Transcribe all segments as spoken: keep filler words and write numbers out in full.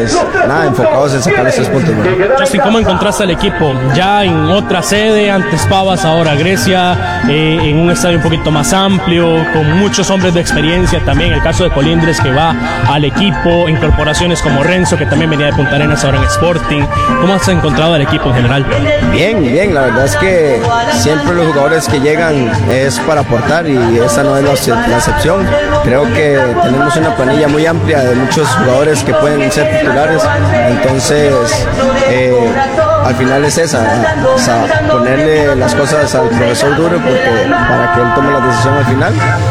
pues nada, enfocados en sacar los tres puntos. Justin, ¿cómo encontraste al equipo? Ya en otra sede, antes Pavas, ahora Grecia, eh, en un estadio un poquito más amplio, con muchos hombres de experiencia también, el caso de Colindres que va al equipo, incorporaciones como Renzo, que también venía de Punta Arenas ahora en Sporting. ¿Cómo has encontrado al equipo en general? Bien, bien, la verdad es que siempre los jugadores que llegan es para aportar y esa no es la, la excepción. Creo que tenemos una planilla muy amplia de muchos jugadores que pueden ser titulares, entonces eh, al final es esa, o sea, ponerle las cosas al profesor duro porque, para que él tome la decisión al final,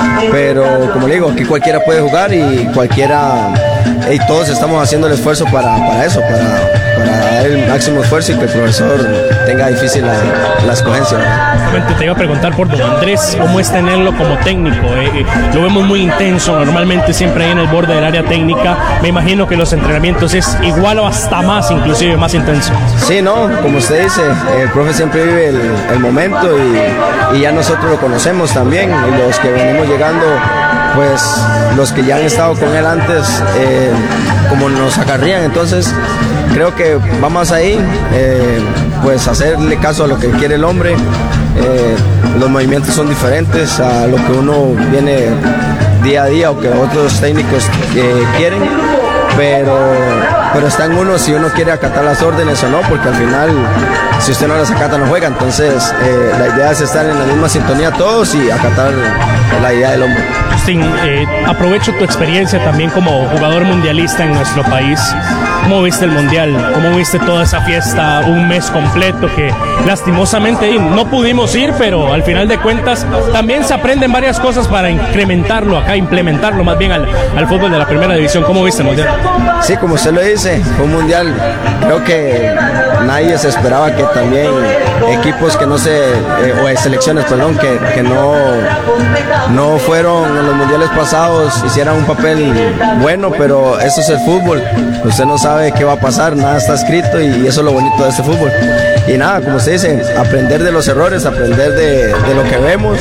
pero como le digo, aquí cualquiera puede jugar y cualquiera, y todos estamos haciendo el esfuerzo para, para eso, para, para dar el máximo esfuerzo y que el profesor tenga difícil la, la escogencia, ¿verdad? Te iba a preguntar por don Andrés, ¿cómo es tenerlo como técnico? Eh, lo vemos muy intenso, normalmente siempre ahí en el borde del área técnica. Me imagino que los entrenamientos es igual o hasta más, inclusive más intenso. Sí, no, como usted dice, el profe siempre vive el, el momento y, y ya nosotros lo conocemos también, y los que venimos llegando, pues los que ya han estado con él antes, eh, como nos acarrían, entonces creo que vamos ahí, eh, pues hacerle caso a lo que quiere el hombre. Eh, los movimientos son diferentes a lo que uno viene día a día o que otros técnicos eh, quieren, pero, pero está en uno si uno quiere acatar las órdenes o no, porque al final si usted no las acata no juega, entonces eh, la idea es estar en la misma sintonía todos y acatar la idea del hombre. Justin, eh, aprovecho tu experiencia también como jugador mundialista en nuestro país. ¿Cómo viste el mundial? ¿Cómo viste toda esa fiesta, un mes completo que lastimosamente no pudimos ir, pero al final de cuentas también se aprenden varias cosas para incrementarlo acá, implementarlo más bien al, al fútbol de la primera división? ¿Cómo viste el mundial? Sí, como usted lo dice, fue un mundial, creo que nadie se esperaba que también equipos que no se, eh, o selecciones, perdón, que, que no, no fueron en los mundiales pasados, hicieran un papel bueno, pero eso es el fútbol, usted no sabe qué va a pasar, nada está escrito y eso es lo bonito de este fútbol. Y nada, como usted dice, aprender de los errores, aprender de, de lo que vemos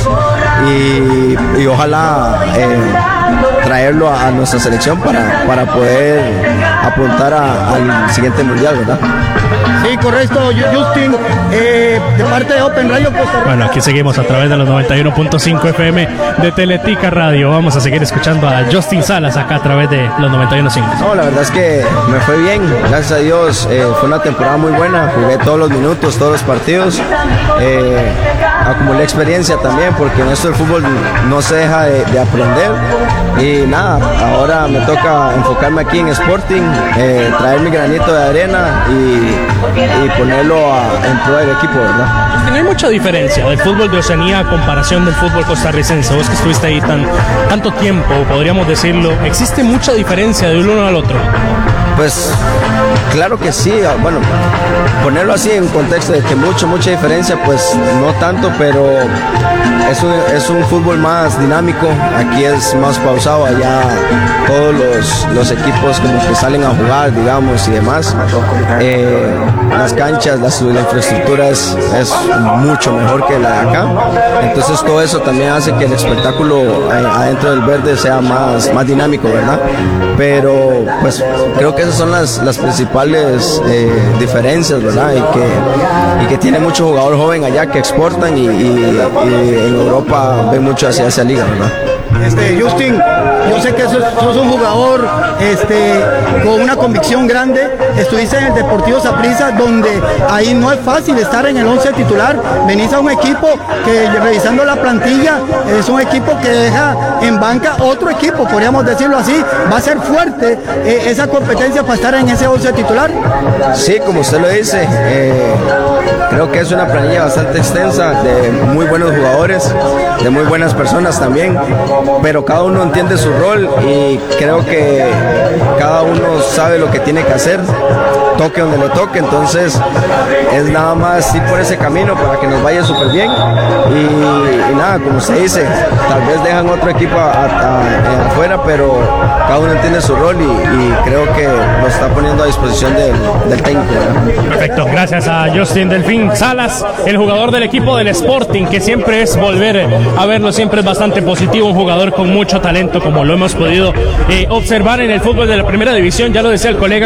y, y ojalá eh, traerlo a, a nuestra selección para, para poder apuntar a, al siguiente mundial, ¿verdad? Sí, correcto, Justin, eh, de parte de Open Radio Costa Rica. Bueno, aquí seguimos a través de los noventa y uno punto cinco F M de Teletica Radio. Vamos a seguir escuchando a Justin Salas acá a través de los noventa y uno punto cinco. No, la verdad es que me fue bien, gracias a Dios, eh, fue una temporada muy buena, jugué todos los minutos, todos los partidos, eh, acumulé experiencia también, porque en esto del fútbol no se deja de, de aprender, y nada, ahora me toca enfocarme aquí en Sporting, eh, traer mi granito de arena y, y ponerlo a, en pro del equipo, ¿verdad? No hay mucha diferencia del fútbol de Oceanía a comparación del fútbol costarricense. Vos que estuviste ahí tan, tanto tiempo, podríamos decirlo, ¿existe mucha diferencia del uno al otro? Pues claro que sí, bueno, ponerlo así en contexto de que mucho, mucha diferencia, pues no tanto, pero es un, es un fútbol más dinámico, aquí es más pausado, allá todos los, los equipos como que salen a jugar, digamos, y demás. Eh, las canchas, la, la infraestructura es, es mucho mejor que la de acá, entonces todo eso también hace que el espectáculo eh, adentro del verde sea más, más dinámico, ¿verdad? Pero pues creo que esas son las, las principales eh, diferencias, ¿verdad? Y que, y que tiene mucho jugador joven allá que exportan y, y, y en Europa ven mucho hacia esa liga, ¿verdad? Este, Justin, yo sé que sos, sos un jugador este, con una convicción grande. Estuviste en el Deportivo Saprissa, donde ahí no es fácil estar en el once titular. Venís a un equipo que, revisando la plantilla, es un equipo que deja en banca otro equipo, podríamos decirlo así. Va a ser fuerte eh, esa competencia para estar en ese once titular. Sí, como usted lo dice, eh, creo que es una planilla bastante extensa, de muy buenos jugadores, de muy buenas personas también, pero cada uno entiende su rol y creo que cada uno sabe lo que tiene que hacer, toque donde le toque, entonces es nada más ir por ese camino para que nos vaya súper bien y, y nada, como usted dice, tal vez dejan otro equipo a, a, a, afuera, pero cada uno entiende su rol y, y creo que lo está poniendo a disposición del, del técnico, ¿verdad? Perfecto, gracias a Justin Delfín Salas, el jugador del equipo del Sporting, que siempre es volver a verlo, siempre es bastante positivo, un jugador con mucho talento, como lo hemos podido eh, observar en el fútbol de la primera división. Ya lo decía el colega